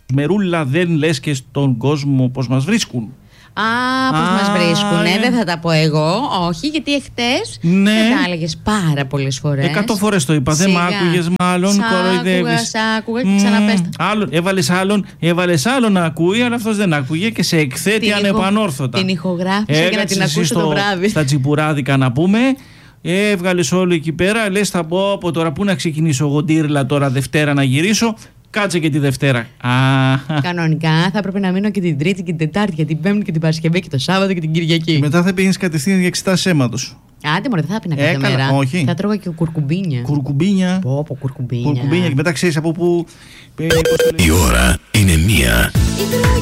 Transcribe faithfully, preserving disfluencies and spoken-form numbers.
Μερούλα, δεν λες και στον κόσμο πως μας βρίσκουν. Α, πώς μας βρίσκουν, ναι, δεν θα τα πω εγώ. Όχι, γιατί εχθές ναι. δεν τα έλεγες πάρα πολλές φορές. Εκατό φορές το είπα. Δεν μ' άκουγες μάλλον. Σ' άκουγα, σ' άκουγα και ξαναπες. Έβαλες άλλον, έβαλες άλλον να ακούει, αλλά αυτός δεν άκουγε και σε εκθέτει ανεπανόρθωτα. Την ηχογράφησα για να την ακούσω στο, το βράδυ. Στα τσιπουράδικα να πούμε. Έβγαλες όλο εκεί πέρα. Λες θα πω από τώρα πού να ξεκινήσω εγώ ντύρλα τώρα Δευτέρα να γυρίσω. Κάτσε και τη Δευτέρα. Α, κανονικά θα έπρεπε να μείνω και την Τρίτη και την Τετάρτη και την Πέμπτη και την Παρασκευή και το Σάββατο και την Κυριακή. Και μετά θα πήγαινες κατευθείαν για εξετάσεις αίματος. Άντε μωρέ, δεν θα πίνα κάθε Έκανα, μέρα. όχι. Θα τρώγα και κουρκουμπίνια. Κουρκουμπίνια. Πω πω κουρκουμπίνια. Κουρκουμπίνια και μετά ξέρεις από πού. Η ώρα είναι μία.